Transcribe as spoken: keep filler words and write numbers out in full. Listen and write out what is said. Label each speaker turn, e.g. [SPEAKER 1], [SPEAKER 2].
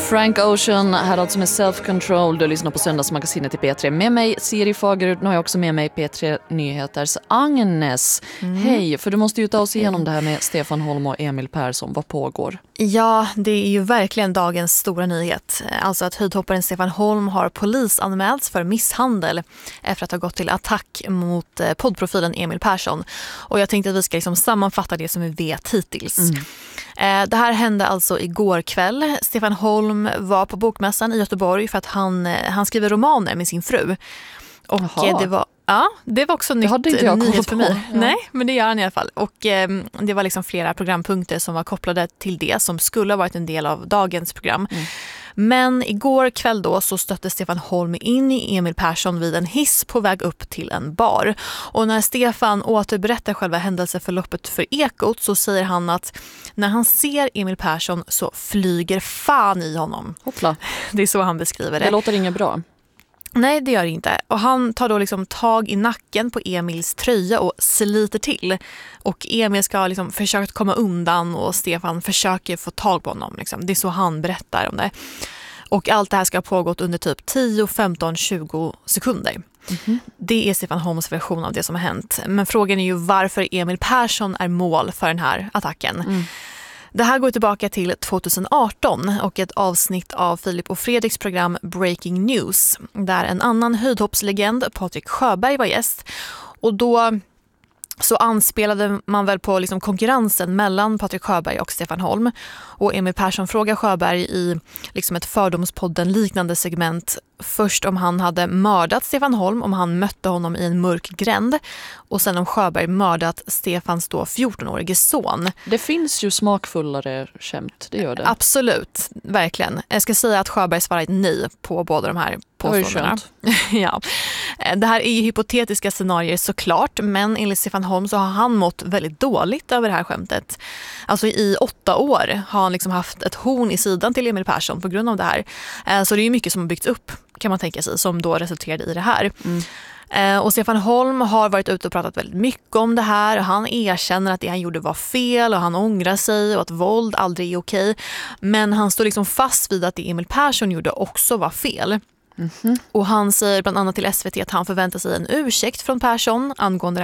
[SPEAKER 1] Frank Ocean här alltså med Self-Control. Du lyssnar på Söndagsmagasinet i P tre. Med mig Siri Fagerud. Nu har jag också med mig P tre Nyheters Agnes. Mm. Hej, för du måste ju ta oss igenom Hej. det här med Stefan Holm och Emil Persson. Vad pågår?
[SPEAKER 2] Ja, det är ju verkligen dagens stora nyhet. Alltså att höjdhopparen Stefan Holm har polisanmälts för misshandel efter att ha gått till attack mot poddprofilen Emil Persson. Och jag tänkte att vi ska liksom sammanfatta det som vi vet hittills. Mm. Det här hände alltså igår kväll. Stefan Holm var på bokmässan i Göteborg för att han, han skriver romaner med sin fru. Och Jaha. det var Ja, det var också nytt, nyhet för mig. Ja. Nej, men det gör han i alla fall. Och eh, det var liksom flera programpunkter som var kopplade till det som skulle ha varit en del av dagens program. Mm. Men igår kväll då så stötte Stefan Holm in i Emil Persson vid en hiss på väg upp till en bar. Och när Stefan återberättar själva händelseförloppet för Ekot så säger han att när han ser Emil Persson så flyger fan i honom.
[SPEAKER 1] Hoppla.
[SPEAKER 2] Det är så han beskriver det.
[SPEAKER 1] Det låter inget bra.
[SPEAKER 2] Nej, det gör det inte. Och han tar då liksom tag i nacken på Emils tröja och sliter till. Och Emil ska ha liksom försökt komma undan och Stefan försöker få tag på honom. Liksom. Det är så han berättar om det. Och allt det här ska ha pågått under typ tio, femton, tjugo sekunder. Mm-hmm. Det är Stefan Holms version av det som har hänt. Men frågan är ju varför Emil Persson är mål för den här attacken. Mm. Det här går tillbaka till tjugoarton och ett avsnitt av Filip och Fredriks program Breaking News där en annan höjdhoppslegend, Patrik Sjöberg, var gäst. Och då så anspelade man väl på liksom konkurrensen mellan Patrik Sjöberg och Stefan Holm. Och Emil Persson frågar Sjöberg i liksom ett Fördomspodden liknande segment först om han hade mördat Stefan Holm, om han mötte honom i en mörk gränd. Och sen om Sjöberg mördat Stefans då fjortonårige son.
[SPEAKER 1] Det finns ju smakfullare skämt, det gör det.
[SPEAKER 2] Absolut, verkligen. Jag ska säga att Sjöberg svarade nej på båda de här påståendena. Ja. Det här är ju hypotetiska scenarier såklart, men enligt Stefan Holm så har han mått väldigt dåligt över det här skämtet. Alltså i åtta år har han liksom haft ett horn i sidan till Emil Persson på grund av det här. Så det är ju mycket som har byggts upp, kan man tänka sig, som då resulterade i det här. Mm. Och Stefan Holm har varit ute och pratat väldigt mycket om det här. Han erkänner att det han gjorde var fel och han ångrar sig och att våld aldrig är okej. Men han står liksom fast vid att det Emil Persson gjorde också var fel. Mm-hmm. Och han säger bland annat till S V T att han förväntar sig en ursäkt från Persson angående